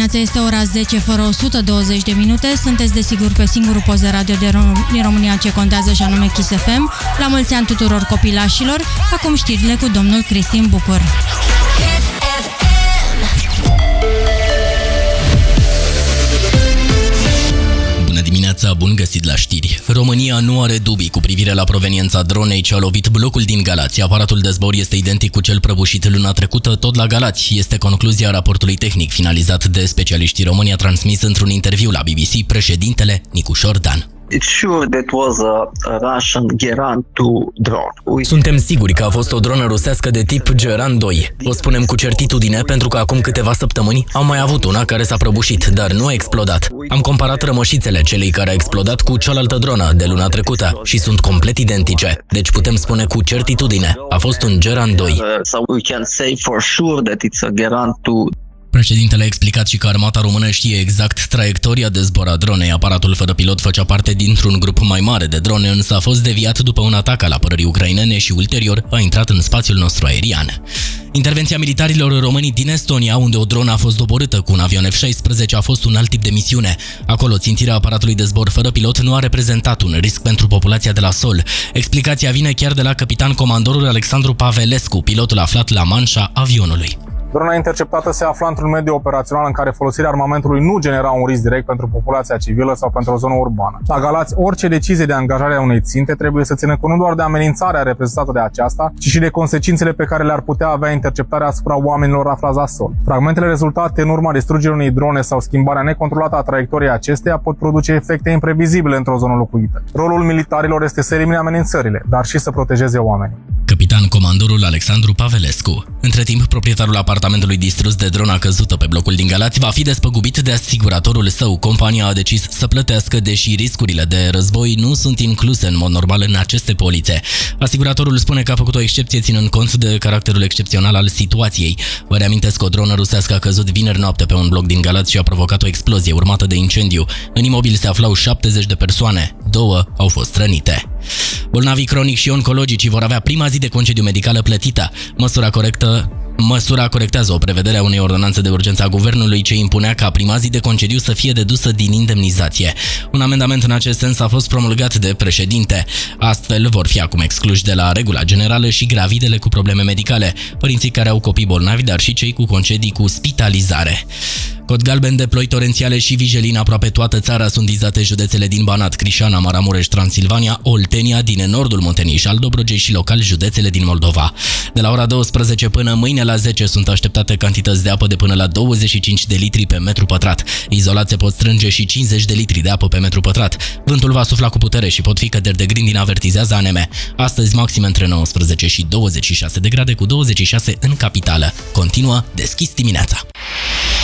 dimineața, este ora 10 fără 120 de minute. Sunteți desigur pe singurul post de radio din România ce contează, și anume Kiss FM. La mulți ani tuturor copilașilor. Acum știrile cu domnul Cristin Bucur. Bun găsit la știri. România nu are dubii cu privire la proveniența dronei ce a lovit blocul din Galați. Aparatul de zbor este identic cu cel prăbușit luna trecută tot la Galați. Este concluzia raportului tehnic finalizat de specialiștii români, a transmis într-un interviu la BBC președintele Nicușor Dan. Suntem siguri că a fost o dronă rusească de tip Geran 2. O spunem cu certitudine pentru că acum câteva săptămâni am mai avut una care s-a prăbușit, dar nu a explodat. Am comparat rămășițele celei care a explodat cu cealaltă dronă de luna trecută și sunt complet identice. Deci putem spune cu certitudine, a fost un Geran 2. Președintele a explicat și că armata română știe exact traiectoria de zbor a dronei. Aparatul fără pilot făcea parte dintr-un grup mai mare de drone, însă a fost deviat după un atac al apărării ucrainene și ulterior a intrat în spațiul nostru aerian. Intervenția militarilor români din Estonia, unde o dronă a fost doborâtă cu un avion F-16, a fost un alt tip de misiune. Acolo, țintirea aparatului de zbor fără pilot nu a reprezentat un risc pentru populația de la sol. Explicația vine chiar de la capitan comandorul Alexandru Pavelescu, pilotul aflat la manșa avionului. Drona interceptată se afla într-un mediu operațional în care folosirea armamentului nu genera un risc direct pentru populația civilă sau pentru o zonă urbană. La Galați, orice decizie de angajare a unei ținte trebuie să țină cont nu doar de amenințarea reprezentată de aceasta, ci și de consecințele pe care le-ar putea avea interceptarea asupra oamenilor aflați la sol. Fragmentele rezultate în urma distrugerii unei drone sau schimbarea necontrolată a traiectoriei acesteia pot produce efecte imprevizibile într-o zonă locuită. Rolul militarilor este să elimine amenințările, dar și să protejeze oamenii. Capitan comandorul Alexandru Pavelescu. Între timp, proprietarul apartamentului distrus de drona căzută pe blocul din Galați va fi despăgubit de asiguratorul său. Compania a decis să plătească, deși riscurile de război nu sunt incluse în mod normal în aceste polițe. Asiguratorul spune că a făcut o excepție ținând cont de caracterul excepțional al situației. Vă reamintesc că o dronă rusească a căzut vineri noapte pe un bloc din Galați și a provocat o explozie urmată de incendiu. În imobil se aflau 70 de persoane, 2 au fost rănite. Bolnavii cronici și oncologici vor avea prima zi de concediu medicală plătită. Măsura corectează o prevedere a unei ordonanțe de urgență a guvernului ce impunea ca prima zi de concediu să fie dedusă din indemnizație. Un amendament în acest sens a fost promulgat de președinte. Astfel vor fi acum excluși de la regula generală și gravidele cu probleme medicale, părinții care au copii bolnavi, dar și cei cu concedii cu spitalizare. Cod galben de ploi torențiale și vijelin aproape toată țara. Sunt vizate județele din Banat, Crișana, Maramureș, Transilvania, Oltenia, din nordul Muntenișal, Dobrogei și local județele din Moldova. De la ora 12 până mâine la 10 sunt așteptate cantități de apă de până la 25 de litri pe metru pătrat. Izolat se pot strânge și 50 de litri de apă pe metru pătrat. Vântul va sufla cu putere și pot fi căderi de grindin, avertizează ANM. Astăzi maxime între 19 și 26 de grade, cu 26 în capitală. Continuă Deschis dimineața.